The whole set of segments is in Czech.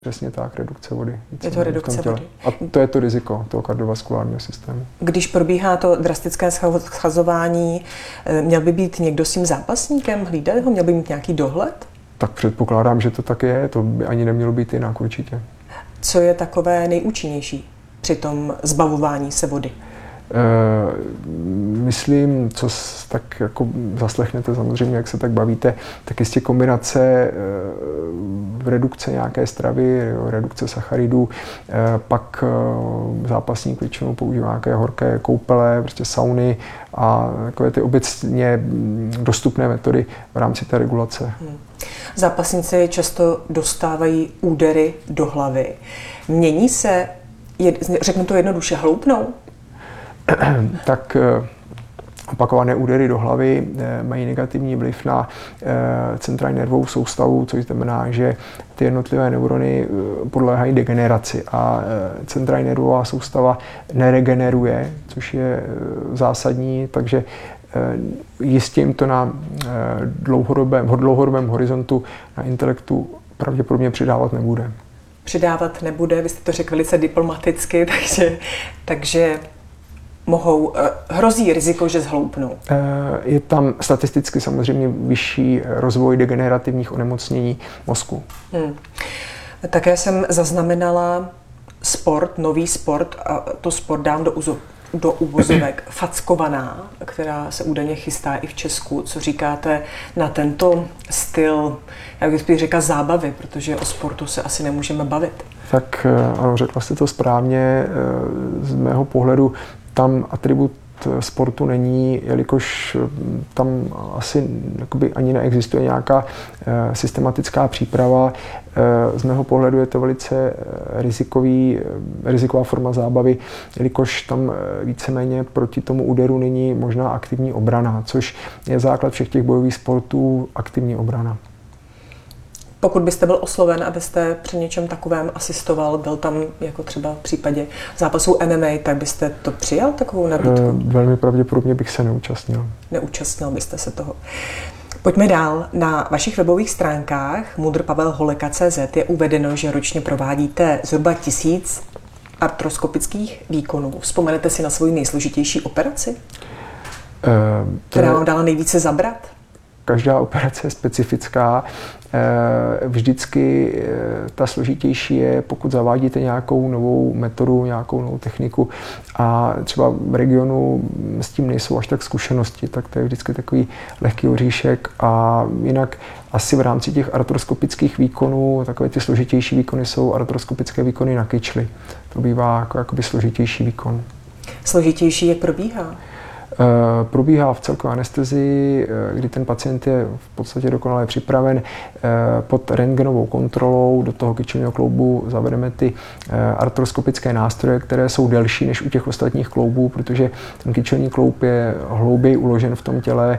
Přesně tak, redukce vody. Je to redukce vody. A to je to riziko toho kardiovaskulárního systému. Když probíhá to drastické schazování, měl by být někdo s tím zápasníkem, hlídat ho, měl by mít nějaký dohled? Tak předpokládám, že to tak je, to by ani nemělo být jinak určitě. Co je takové nejúčinnější při tom zbavování se vody? Myslím, co tak jako zaslechnete samozřejmě, jak se tak bavíte, tak jistě kombinace redukce nějaké stravy, redukce sacharidů, pak zápasník většinou používá nějaké horké koupele, prostě sauny a takové ty obecně dostupné metody v rámci té regulace. Zápasníci často dostávají údery do hlavy. Mění se, řeknu to jednoduše, hloupnou? Tak opakované údery do hlavy mají negativní vliv na centrální nervovou soustavu, což znamená, že ty jednotlivé neurony podléhají degeneraci a centrální nervová soustava neregeneruje, což je zásadní, takže jistě jim to na dlouhodobém horizontu na intelektu pravděpodobně přidávat nebude. Přidávat nebude, vy jste to řekl velice diplomaticky, takže hrozí riziko, že zhloupnou. Je tam statisticky samozřejmě vyšší rozvoj degenerativních onemocnění mozku. Také jsem zaznamenala nový sport, a to sport dám do uvozovek, fackovaná, která se údajně chystá i v Česku. Co říkáte na tento styl, jak bych řekla, zábavy, protože o sportu se asi nemůžeme bavit? Tak ano, řekla jste to správně. Z mého pohledu tam atribut sportu není, jelikož tam asi ani neexistuje nějaká systematická příprava. Z mého pohledu je to velice riziková forma zábavy, jelikož tam víceméně proti tomu úderu není možná aktivní obrana, což je základ všech těch bojových sportů, aktivní obrana. Pokud byste byl osloven, abyste při něčem takovém asistoval, byl tam jako třeba v případě zápasů MMA, tak byste to přijal, takovou nabídku? Velmi pravděpodobně bych se neúčastnil. Neúčastnil byste se toho. Pojďme dál. Na vašich webových stránkách mudrpavelholeka.cz je uvedeno, že ročně provádíte zhruba 1000 artroskopických výkonů. Vzpomenete si na svoji nejsložitější operaci? Která vám dala nejvíce zabrat? Každá operace je specifická. Vždycky ta složitější je, pokud zavádíte nějakou novou metodu, nějakou novou techniku a třeba v regionu s tím nejsou až tak zkušenosti, tak to je vždycky takový lehký oříšek a jinak asi v rámci těch artroskopických výkonů, takové ty složitější výkony jsou artroskopické výkony na kyčli. To bývá jakoby složitější výkon. Složitější jak probíhá? Probíhá v celkové anestezii, kdy ten pacient je v podstatě dokonale připraven pod rentgenovou kontrolou. Do toho kyčelního kloubu zavedeme ty artroskopické nástroje, které jsou delší než u těch ostatních kloubů, protože ten kyčelní kloub je hlouběji uložen v tom těle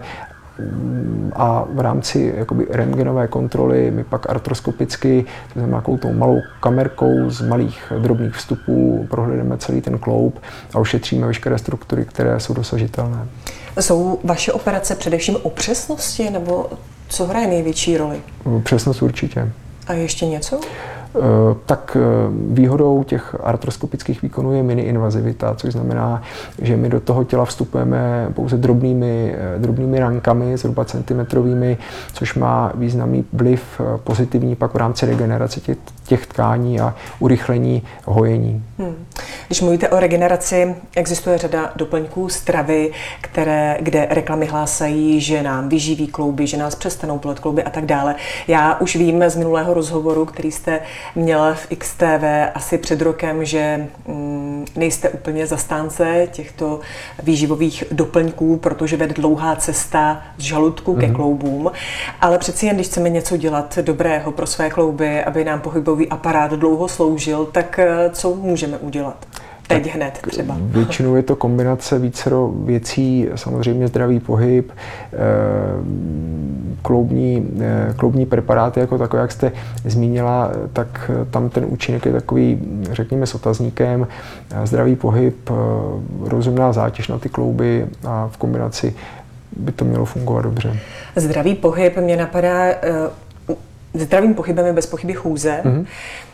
a v rámci jakoby rentgenové kontroly my pak artroskopicky, to znamená nějakou tou malou kamerkou z malých drobných vstupů, prohlédneme celý ten kloub a ošetříme veškeré struktury, které jsou dosažitelné. Jsou vaše operace především o přesnosti, nebo co hraje největší roli? Přesnost určitě. A ještě něco? Tak výhodou těch artroskopických výkonů je mini-invazivita, což znamená, že my do toho těla vstupujeme pouze drobnými rankami, zhruba centimetrovými, což má významný vliv pozitivní pak v rámci regenerace těch tkání a urychlení hojení. Když mluvíte o regeneraci, existuje řada doplňků stravy, kde reklamy hlásají, že nám vyživí klouby, že nás přestanou bolet klouby a tak dále. Já už vím z minulého rozhovoru, který jste měla v XTV asi před rokem, že nejste úplně zastánce těchto výživových doplňků, protože vede dlouhá cesta z žaludku ke kloubům. Ale přeci jen, když chceme něco dělat dobrého pro své klouby, aby nám pohybový aparát dlouho sloužil, tak co můžeme udělat? Teď hned třeba. Většinou je to kombinace vícero věcí, samozřejmě zdravý pohyb, kloubní preparáty jako takové, jak jste zmínila, tak tam ten účinek je takový, řekněme, s otazníkem. Zdravý pohyb, rozumná zátěž na ty klouby a v kombinaci by to mělo fungovat dobře. Zdravý pohyb mě napadá, zdravým pohybem je bez pochyby chůze.